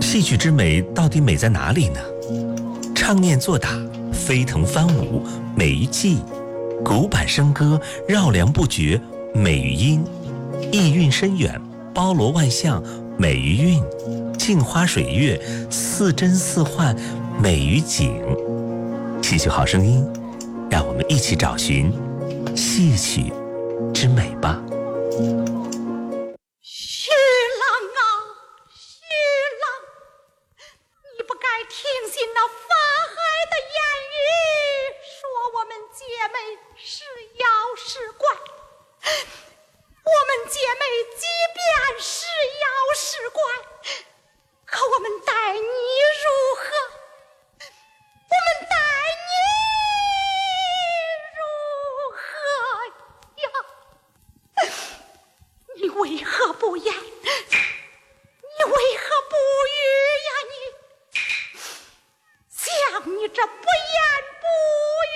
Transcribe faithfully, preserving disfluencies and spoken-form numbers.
戏曲之美到底美在哪里呢？唱念做打，飞腾翻舞，美于技；古板笙歌，绕梁不绝，美于音；意蕴深远，包罗万象，美于韵；镜花水月，似真似幻，美于景。戏曲好声音，让我们一起找寻戏曲之美吧。 徐郎啊，徐郎，你不该听信那法海的言语，说我们姐妹是妖是怪。我们姐妹即便是妖是怪，可我们待你如何？我们待你如何呀？你为何不言？你为何不语呀？你像你这不言不